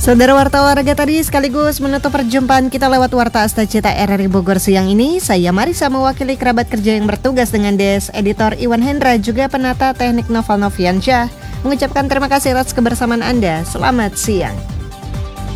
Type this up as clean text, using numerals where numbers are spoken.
Saudara Warta Olahraga tadi sekaligus menutup perjumpaan kita lewat Warta Asta Cita RRI Bogor siang ini. Saya Marisa mewakili kerabat kerja yang bertugas dengan Des, Editor Iwan Hendra, juga penata teknik Noval Noviansyah mengucapkan terima kasih atas kebersamaan Anda. Selamat siang.